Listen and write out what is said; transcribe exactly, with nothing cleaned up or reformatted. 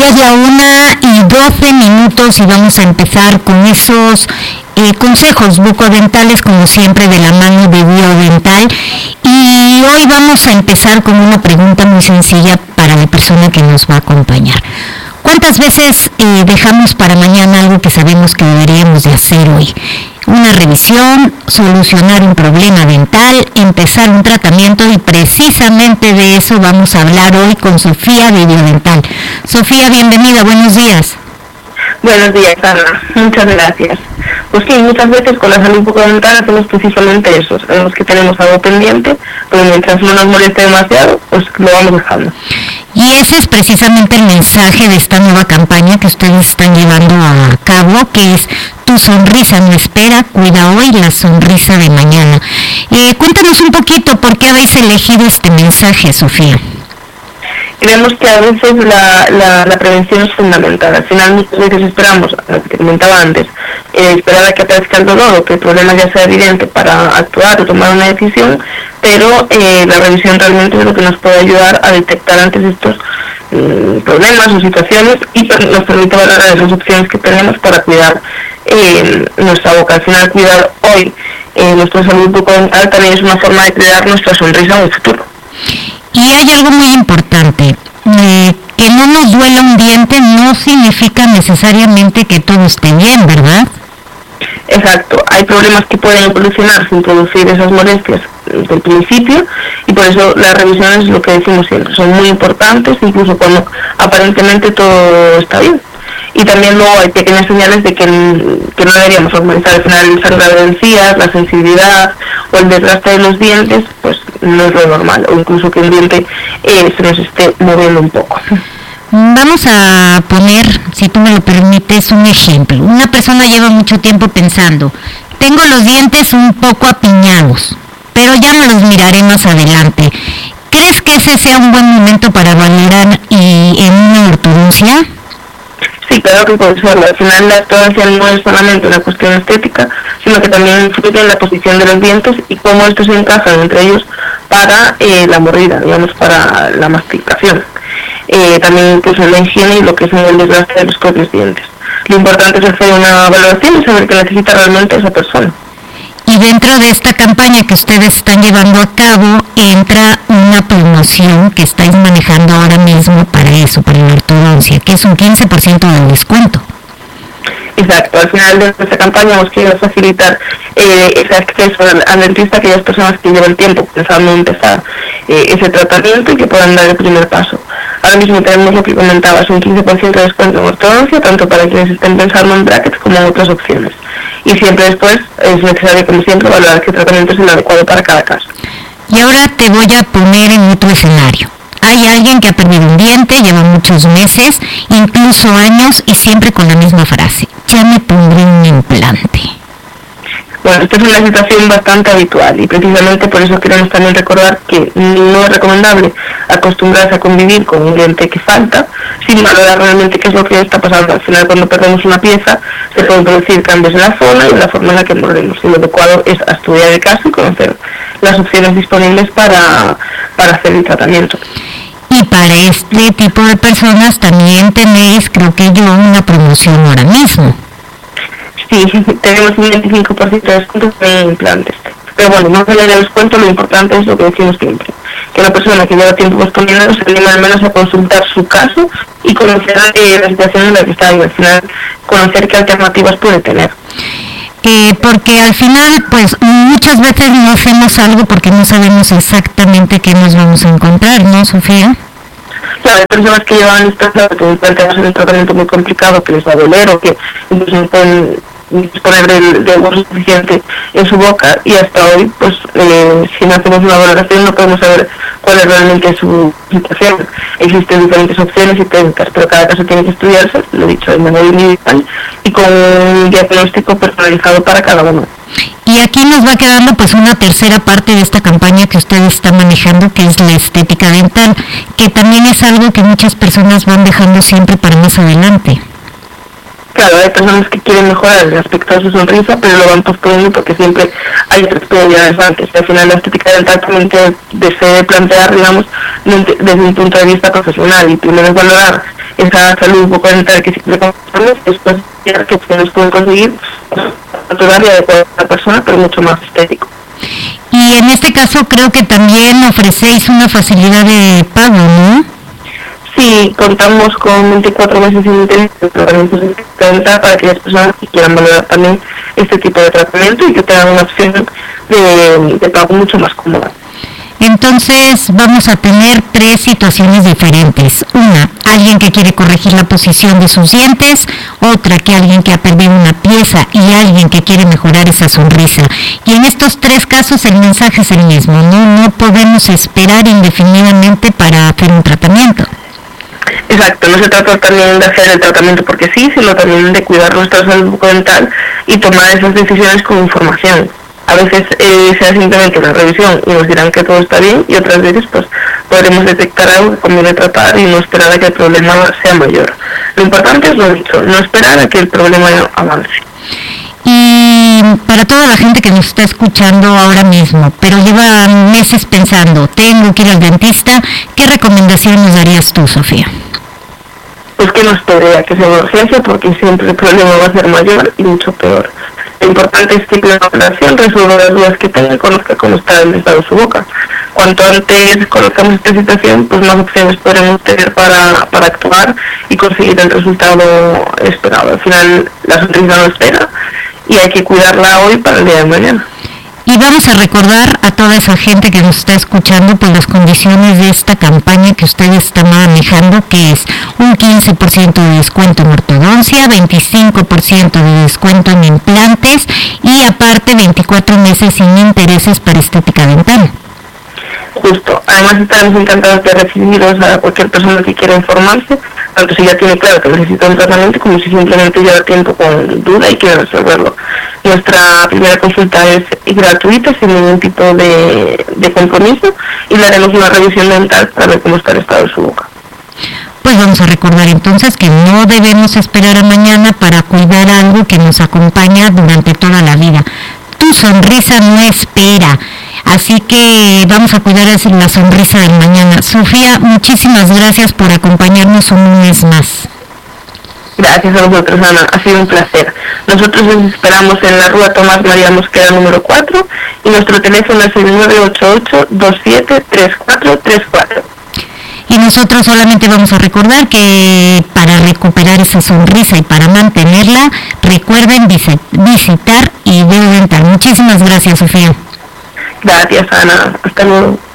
Ya es la una y doce minutos y vamos a empezar con esos eh, consejos bucodentales, como siempre, de la mano de Biodental. Y hoy vamos a empezar con una pregunta muy sencilla para la persona que nos va a acompañar. ¿Cuántas veces eh, dejamos para mañana algo que sabemos que deberíamos de hacer hoy? Una revisión, solucionar un problema dental, empezar un tratamiento, y precisamente de eso vamos a hablar hoy con Sofía de Biodental. Sofía, bienvenida, buenos días. Buenos días, Ana. Muchas gracias. Pues sí, muchas veces con la salud bucodental hacemos precisamente eso. Sabemos que tenemos algo pendiente, pero mientras no nos moleste demasiado, pues lo vamos dejando. Y ese es precisamente el mensaje de esta nueva campaña que ustedes están llevando a cabo, que es Tu sonrisa no espera, cuida hoy la sonrisa de mañana. Eh, cuéntanos un poquito por qué habéis elegido este mensaje, Sofía. Creemos que a veces la, la, la prevención es fundamental. Al final muchas veces esperamos, lo que comentaba antes, eh, esperar a que aparezca el dolor o que el problema ya sea evidente para actuar o tomar una decisión, pero eh, la revisión realmente es lo que nos puede ayudar a detectar antes estos mm, problemas o situaciones y nos permite valorar esas opciones que tenemos para cuidar eh, nuestra boca. Al final, cuidar hoy eh, nuestra salud bucodental también es una forma de crear nuestra sonrisa en el futuro. Y hay algo muy importante, eh, que no nos duela un diente no significa necesariamente que todo esté bien, ¿verdad? Exacto, hay problemas que pueden evolucionar sin producir esas molestias desde el principio, y por eso las revisiones, lo que decimos siempre, son muy importantes, incluso cuando aparentemente todo está bien. Y también luego hay pequeñas señales de que, que no deberíamos normalizar. Al final el sangrado de encías, la sensibilidad o el desgaste de los dientes, pues no es lo normal, o incluso que el diente eh, se nos esté moviendo un poco. Vamos a poner, si tú me lo permites, un ejemplo. Una persona lleva mucho tiempo pensando, tengo los dientes un poco apiñados, pero ya me los miraré más adelante. ¿Crees que ese sea un buen momento para valorar y en una ortodoncia? Sí, claro que puede serlo. Al final la ortodoncia no es solamente una cuestión estética, sino que también influye en la posición de los dientes y cómo estos se encajan entre ellos para eh, la mordida, digamos, para la masticación. Eh, también incluso la higiene y lo que es el desgaste de los propios dientes. Lo importante es hacer una valoración y saber qué necesita realmente esa persona. Y dentro de esta campaña que ustedes están llevando a cabo, entra una promoción que estáis manejando ahora mismo para eso, para la ortodoncia, que es un quince por ciento de descuento. Exacto, al final de esta campaña hemos querido facilitar eh, ese acceso al, al dentista a aquellas personas que llevan tiempo pensando en empezar eh, ese tratamiento y que puedan dar el primer paso. Ahora mismo tenemos lo que comentabas, un quince por ciento de descuento en ortodoncia, tanto para quienes estén pensando en brackets como en otras opciones. Y siempre después es necesario, como siempre, valorar qué tratamiento es el adecuado para cada caso. Y ahora te voy a poner en otro escenario. Hay alguien que ha perdido un diente, lleva muchos meses, incluso años, y siempre con la misma frase, ya me pondré un implante. Bueno, esta es una situación bastante habitual y precisamente por eso queremos también recordar que no es recomendable acostumbrarse a convivir con un diente que falta sin valorar realmente qué es lo que está pasando. Al final, cuando perdemos una pieza, se pueden producir cambios en la zona y en la forma en la que mordemos. Y lo adecuado es estudiar el caso y conocer las opciones disponibles para, para hacer el tratamiento. Y para este tipo de personas también tenéis, creo que yo, una promoción ahora mismo. Sí, tenemos un veinticinco por ciento de descuento en implantes. Pero bueno, más allá del descuento, lo importante es lo que decimos siempre, que la persona que lleva tiempo posponiendo se anime al menos a consultar su caso y conocer eh, la situación en la que está y al final conocer qué alternativas puede tener. Eh, porque al final, pues, muchas veces no hacemos algo porque no sabemos exactamente qué nos vamos a encontrar, ¿no, Sofía? Claro, hay personas que llevan distancia que plantean un tratamiento muy complicado, que les va a doler o que incluso no pueden disponer del, del hueso suficiente en su boca, y hasta hoy, pues, eh, si no hacemos una valoración no podemos saber cuál es realmente su situación. Existen diferentes opciones y técnicas, pero cada caso tiene que estudiarse, lo he dicho, de manera individual y con un diagnóstico personalizado para cada uno. Y aquí nos va quedando pues una tercera parte de esta campaña que ustedes están manejando, que es la estética dental, que también es algo que muchas personas van dejando siempre para más adelante. Claro, hay personas que quieren mejorar el aspecto de su sonrisa, pero lo van posponiendo porque siempre hay otras prioridades antes. Al final la estética dental también te desea plantear, digamos, desde un punto de vista profesional, y primero es valorar esa salud bucodental que siempre conocemos, después que ustedes pueden conseguir natural y adecuado a la persona, pero mucho más estético. Y en este caso creo que también ofrecéis una facilidad de pago, ¿no? Sí, contamos con veinticuatro meses sin interés de tratamientos de dental para aquellas personas que quieran valorar también este tipo de tratamiento y que tengan una opción de, de pago mucho más cómoda. Entonces vamos a tener tres situaciones diferentes. Una, alguien que quiere corregir la posición de sus dientes. Otra, que alguien que ha perdido una pieza y alguien que quiere mejorar esa sonrisa. Y en estos tres casos el mensaje es el mismo, ¿no? No podemos esperar indefinidamente para hacer un tratamiento. Exacto, no se trata también de hacer el tratamiento porque sí, sino también de cuidar nuestra salud bucodental y tomar esas decisiones con información. A veces eh, sea simplemente una revisión y nos dirán que todo está bien, y otras veces pues podremos detectar algo que conviene tratar y no esperar a que el problema sea mayor. Lo importante es lo dicho, no esperar a que el problema avance. Y para toda la gente que nos está escuchando ahora mismo, pero lleva meses pensando, tengo que ir al dentista, ¿qué recomendación nos darías tú, Sofía? Pues que no espere a que sea una urgencia, porque siempre el problema va a ser mayor y mucho peor. Lo importante es que la operación resuelva las dudas que tenga y conozca cómo está el estado de su boca. Cuanto antes conozcamos esta situación, pues más opciones podremos tener para, para actuar y conseguir el resultado esperado. Al final la sonrisa no espera y hay que cuidarla hoy para el día de mañana. Y vamos a recordar a toda esa gente que nos está escuchando por las condiciones de esta campaña que ustedes están manejando, que es un quince por ciento de descuento en ortodoncia, veinticinco por ciento de descuento en implantes y aparte veinticuatro meses sin intereses para estética dental. Justo. Además estaremos encantados de recibiros a cualquier persona que quiera informarse, tanto si ya tiene claro que necesita un tratamiento como si simplemente lleva tiempo con duda y quiere resolverlo. Nuestra primera consulta es gratuita, sin ningún tipo de, de compromiso, y le haremos una revisión dental para ver cómo está el estado de su boca. Pues vamos a recordar entonces que no debemos esperar a mañana para cuidar algo que nos acompaña durante toda la vida. Tu sonrisa no espera. Así que vamos a cuidar la sonrisa del mañana. Sofía, muchísimas gracias por acompañarnos un mes más. Gracias a vosotros, Ana. Ha sido un placer. Nosotros les esperamos en la Rúa Tomás María Mosquera número cuatro y nuestro teléfono es el nueve ocho ocho, dos siete tres cuatro tres cuatro. Y nosotros solamente vamos a recordar que para recuperar esa sonrisa y para mantenerla, recuerden visitar Ibeo Dental. Muchísimas gracias, Sofía. Gracias, Ana. Hasta luego.